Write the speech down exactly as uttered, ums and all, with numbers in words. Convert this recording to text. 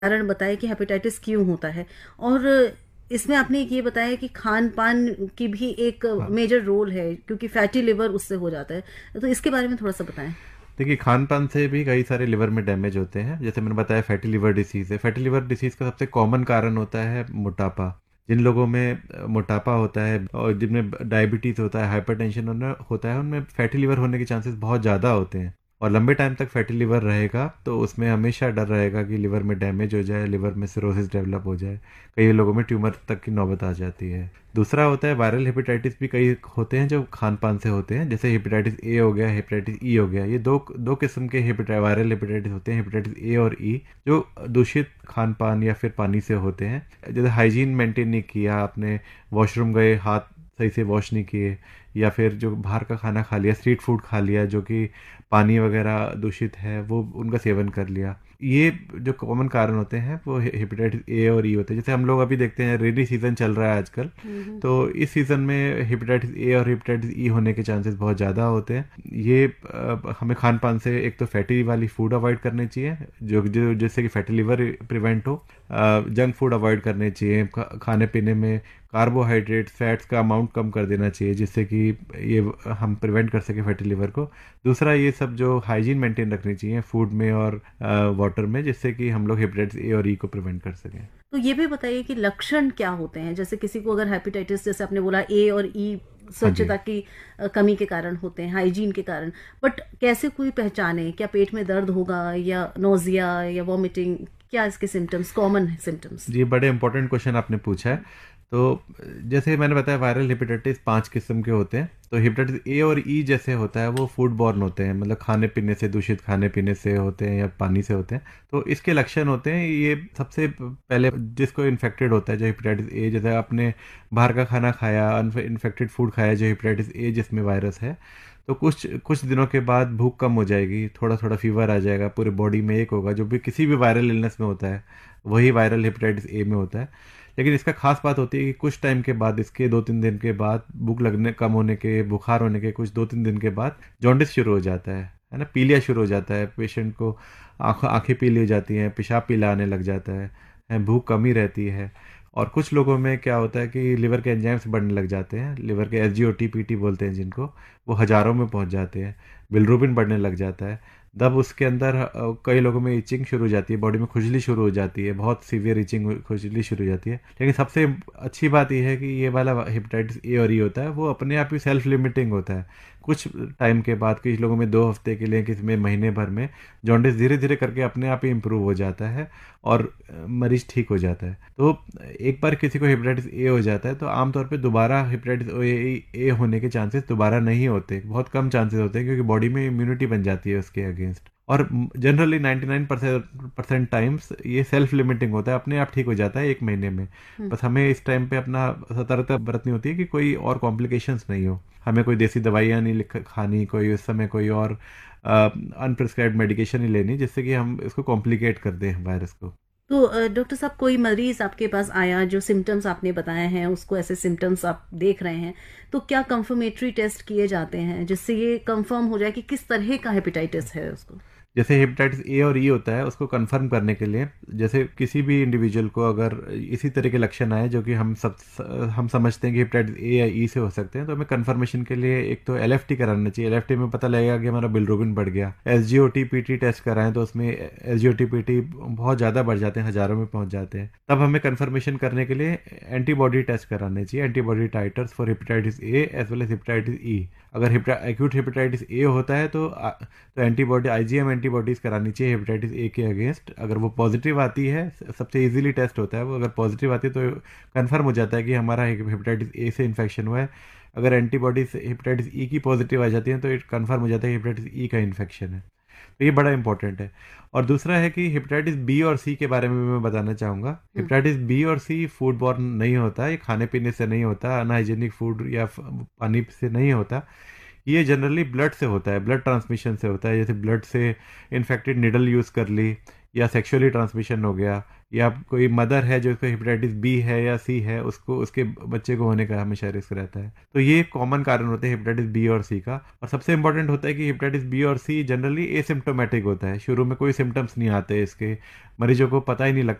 कारण बताया कि हेपेटाइटिस क्यों होता है, और इसमें आपने ये बताया कि खान पान की भी एक हाँ, मेजर रोल है, क्योंकि फैटी लिवर उससे हो जाता है। तो इसके बारे में थोड़ा सा बताएं। देखिए खान पान से भी कई सारे लिवर में डैमेज होते हैं। जैसे मैंने बताया फैटी लिवर डिसीज़ है। फैटी लिवर डिसीज़ का सबसे कॉमन कारण होता है मोटापा। जिन लोगों में अ, मोटापा होता है और जिनमें डायबिटीज़ होता है, हाइपरटेंशन उनमें होता है, उनमें फैटी लिवर होने के चांसेस बहुत ज़्यादा होते हैं। और लंबे टाइम तक फैटी लिवर रहेगा तो उसमें हमेशा डर रहेगा कि लिवर में डैमेज हो जाए, लिवर में सिरोसिस डेवलप हो जाए। कई लोगों में ट्यूमर तक की नौबत आ जाती है। दूसरा होता है वायरल हेपेटाइटिस, भी कई होते हैं जो खान पान से होते हैं। जैसे हेपेटाइटिस ए हो गया, हेपेटाइटिस ई हो गया। ये दो दो किस्म के हेपेटाइ वायरल हेपेटाइटिस होते हैं, हेपेटाइटिस ए और ई, जो दूषित खान पान या फिर पानी से होते हैं। जैसे हाइजीन मेंटेन नहीं किया आपने, वॉशरूम गए, हाथ सही से वॉश नहीं किए, या फिर जो बाहर का खाना खा लिया, स्ट्रीट फूड खा लिया जो कि पानी वगैरह दूषित है, वो उनका सेवन कर लिया। ये जो कॉमन कारण होते हैं वो हेपेटाइटिस ए और ई होते हैं। जैसे हम लोग अभी देखते हैं रेनी सीजन चल रहा है आजकल, हम्म। तो इस सीज़न में हेपेटाइटिस ए और हेपेटाइटिस ई होने के चांसेस बहुत ज़्यादा होते हैं। ये अ, हमें खान पान से एक तो फैटी वाली फूड अवॉइड करनी चाहिए, जो जो जिससे कि फैटी लिवर प्रिवेंट हो। जंक फूड अवॉइड करने चाहिए। खा, खाने पीने में कार्बोहाइड्रेट फैट्स का अमाउंट कम कर देना चाहिए, जिससे कि ये हम प्रिवेंट कर सके फैटी लिवर को। दूसरा, ये सब जो हाइजीन मेंटेन रखनी चाहिए फूड में और वाटर में, जिससे कि हम लोग हेपेटाइटिस ए और ई को प्रिवेंट कर सकें। तो ये भी बताइए कि लक्षण क्या होते हैं, जैसे किसी को अगर हेपेटाइटिस, जैसे आपने बोला ए और ई हाँ जी। स्वच्छता की अ, कमी के कारण होते हैं, हाइजीन के कारण, बट कैसे कोई पहचाने? क्या पेट में दर्द होगा, या नोजिया या वॉमिटिंग? क्या इसके सिम्टम्स, कॉमन सिम्टम्स? जी, बड़े इंपॉर्टेंट क्वेश्चन आपने पूछा है। तो जैसे मैंने बताया वायरल हेपेटाइटिस पांच किस्म के होते हैं। तो हेपेटाइटिस ए और ई जैसे होता है वो फूड बॉर्न होते हैं, मतलब खाने पीने से, दूषित खाने पीने से होते हैं या पानी से होते हैं। तो इसके लक्षण होते हैं, ये सबसे पहले जिसको इन्फेक्टेड होता है जो हेपेटाइटिस ए, जैसे आपने बाहर का खाना खाया, इन्फेक्टेड फूड खाया जो हेपेटाइटिस ए जिसमें वायरस है, तो कुछ कुछ दिनों के बाद भूख कम हो जाएगी, थोड़ा थोड़ा फीवर आ जाएगा, पूरे बॉडी में एक होगा, जो भी किसी भी वायरल इलनेस में होता है वही वायरल हेपेटाइटिस ए में होता है। लेकिन इसका खास बात होती है कि कुछ टाइम के बाद, इसके दो तीन दिन के बाद, भूख लगने कम होने के, बुखार होने के कुछ दो तीन दिन के बाद जॉन्डिस शुरू हो जाता है है ना, पीलिया शुरू हो जाता है पेशेंट को। आँख आँखें पीली हो जाती हैं, पेशाब पीला आने लग जाता है है, भूख कमी रहती है। और कुछ लोगों में क्या होता है कि लिवर के एंजाइम्स बढ़ने लग जाते हैं, लिवर के S G O T P T बोलते हैं जिनको, वो हज़ारों में पहुंच जाते हैं। बिलरूबिन बढ़ने लग जाता है। तब उसके अंदर अ, कई लोगों में इचिंग शुरू हो जाती है, बॉडी में खुजली शुरू हो जाती है, बहुत सीवियर इचिंग खुजली शुरू हो जाती है। लेकिन सबसे अच्छी बात यह है कि ये वाला हेपेटाइटिस ए और ई होता है वो अपने आप ही सेल्फ लिमिटिंग होता है। कुछ टाइम के बाद, कुछ लोगों में दो हफ्ते के लिए, किसी में महीने भर में, जॉन्डिस धीरे धीरे करके अपने आप ही इम्प्रूव हो जाता है और अ, मरीज ठीक हो जाता है। तो एक बार किसी को हेपेटाइटिस ए हो जाता है तो आमतौर पे दोबारा हेपेटाइटिस ए ए होने के चांसेस दोबारा नहीं होते, बहुत कम चांसेस होते हैं, क्योंकि बॉडी में इम्यूनिटी बन जाती है उसके अगेंस्ट। और generally ninety nine percent times ये सेल्फ लिमिटिंग होता है, अपने आप ठीक हो जाता है एक महीने में। हम्म। बस हमें इस टाइम पे अपना सतर्कता बरतनी होती है कि कोई और कॉम्प्लिकेशंस नहीं हो। हमें कोई देसी दवाइयाँ नहीं लिख खानी, कोई उस समय कोई और अनप्रिस्क्राइब्ड मेडिकेशन नहीं लेनी, जिससे कि हम इसको कॉम्प्लिकेट कर दें वायरस को। तो अ, डॉक्टर साहब, कोई मरीज आपके पास आया जो सिम्टम्स आपने बताए हैं, उसको ऐसे सिम्टम्स आप देख रहे हैं, तो क्या कंफर्मेटरी टेस्ट किए जाते हैं जिससे ये कंफर्म हो जाए कि किस तरह का हेपेटाइटिस है उसको? जैसे हेपेटाइटिस ए और ई होता है, उसको कंफर्म करने के लिए, जैसे किसी भी इंडिविजुअल को अगर इसी तरह के लक्षण आए जो कि हम सब हम समझते हैं कि हेपेटाइटिस ए या ई से हो सकते हैं, तो हमें कंफर्मेशन के लिए एक तो एल एफ टी कराना चाहिए। एल एफ टी में पता लगेगा कि हमारा बिलरूबिन बढ़ गया। S G O T P T test कराएं तो उसमें S G O T P T बहुत ज़्यादा बढ़ जाते हैं, हज़ारों में पहुंच जाते हैं। तब हमें कंफर्मेशन करने के लिए एंटीबॉडी टेस्ट कराने चाहिए, antibody titres for hepatitis A as well as hepatitis E. अगर एक्यूट हेपेटाइटिस ए होता है तो तो एंटीबॉडी आई जी एम एंटीबॉडीज करानी चाहिए हेपेटाइटिस ए के अगेंस्ट। अगर वो पॉजिटिव आती है, सबसे इजीली टेस्ट होता है वो, अगर पॉजिटिव आती है तो कंफर्म हो जाता है कि हमारा हेपेटाइटिस ए से इन्फेक्शन हुआ है। अगर एंटीबॉडीज हेपेटाइटिस ई की पॉजिटिव आ जाती है तो इट कंफर्म हो जाता है कि हेपेटाइटिस ई का इन्फेक्शन है। तो ये बड़ा इंपॉर्टेंट है। और दूसरा है कि हेपेटाइटिस बी और सी के बारे में मैं बताना चाहूँगा। हम्म। हेपेटाइटिस बी और सी फूड बॉर्न नहीं होता, ये खाने पीने से नहीं होता, अनहाइजीनिक फूड या पानी से नहीं होता। ये जनरली ब्लड से होता है, ब्लड ट्रांसमिशन से होता है। जैसे ब्लड से इन्फेक्टेड निडल यूज़ कर ली, या सेक्सुअली ट्रांसमिशन हो गया, या कोई मदर है जो उसको हेपेटाइटिस बी है या सी है, उसको उसके बच्चे को होने का हमेशा रिस्क रहता है। तो ये कॉमन कारण होते हैं हेपेटाइटिस बी और सी का। और सबसे इंपॉर्टेंट होता है कि हेपेटाइटिस बी और सी जनरली एसिम्प्टोमेटिक होता है, शुरू में कोई सिम्टम्स नहीं आते इसके, मरीजों को पता ही नहीं लगता